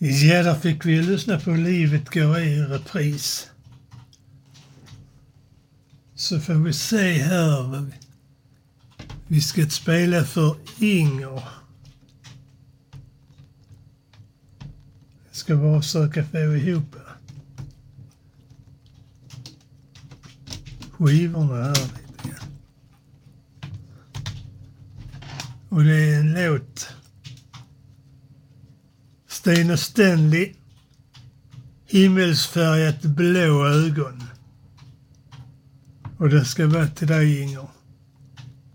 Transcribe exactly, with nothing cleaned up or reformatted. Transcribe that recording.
Ja, där fick vi lyssna på Livet går i repris. Så får vi se här vad vi, vi ska spela för Inger. Jag ska bara försöka få ihop skivorna här lite grann. Och det är en låt. Stina Stanley, Himmelsfärgat blå ögon. Och det ska vara till dig, Inger.